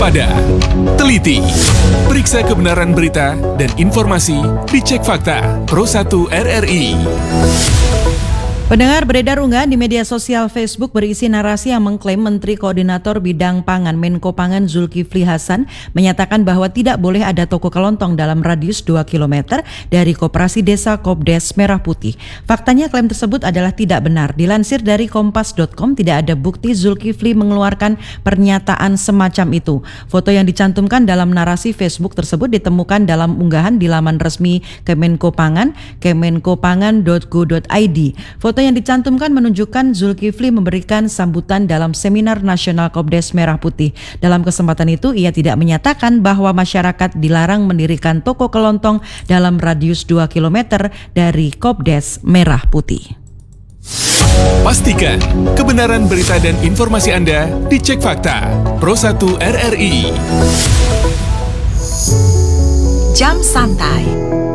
waspada, teliti, periksa kebenaran berita dan informasi, dicek fakta. Pro 1 RRI. Pendengar, beredar unggahan di media sosial Facebook berisi narasi yang mengklaim Menteri Koordinator Bidang Pangan Menko Pangan Zulkifli Hasan menyatakan bahwa tidak boleh ada toko kelontong dalam radius 2 km dari Koperasi Desa Kopdes Merah Putih. Faktanya klaim tersebut adalah tidak benar. Dilansir dari kompas.com, tidak ada bukti Zulkifli mengeluarkan pernyataan semacam itu. Foto yang dicantumkan dalam narasi Facebook tersebut ditemukan dalam unggahan di laman resmi Kemenko Pangan, kemenkopangan.go.id. Foto yang dicantumkan menunjukkan Zulkifli memberikan sambutan dalam seminar nasional Kopdes Merah Putih. Dalam kesempatan itu, ia tidak menyatakan bahwa masyarakat dilarang mendirikan toko kelontong dalam radius 2 km dari Kopdes Merah Putih. Pastikan kebenaran berita dan informasi Anda dicek fakta. Pro 1 RRI. Jam Santai.